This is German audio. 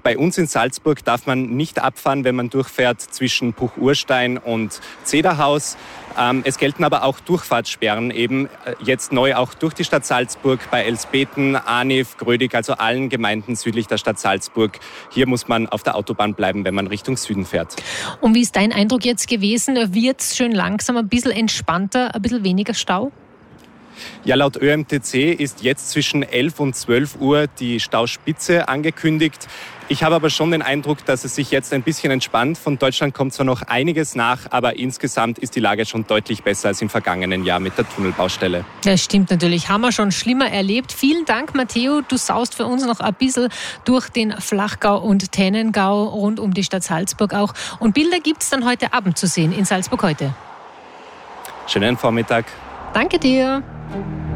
Bei uns in Salzburg darf man nicht abfahren, wenn man durchfährt zwischen Buchurstein und Zederhaus. Es gelten aber auch Durchfahrtssperren, eben jetzt neu auch durch die Stadt Salzburg bei Elsbeten, Arniv, Grödig, also allen Gemeinden südlich der Stadt Salzburg. Hier muss man auf der Autobahn bleiben, wenn man Richtung Süden fährt. Und wie ist dein Eindruck jetzt gewesen? Wird es schön langsam, ein bisschen entspannter, ein bisschen weniger Stau? Ja, laut ÖMTC ist jetzt zwischen 11 und 12 Uhr die Stauspitze angekündigt. Ich habe aber schon den Eindruck, dass es sich jetzt ein bisschen entspannt. Von Deutschland kommt zwar noch einiges nach, aber insgesamt ist die Lage schon deutlich besser als im vergangenen Jahr mit der Tunnelbaustelle. Das stimmt natürlich. Haben wir schon schlimmer erlebt. Vielen Dank, Matteo. Du saust für uns noch ein bisschen durch den Flachgau und Tennengau rund um die Stadt Salzburg auch. Und Bilder gibt es dann heute Abend zu sehen in Salzburg heute. Schönen Vormittag. Danke dir.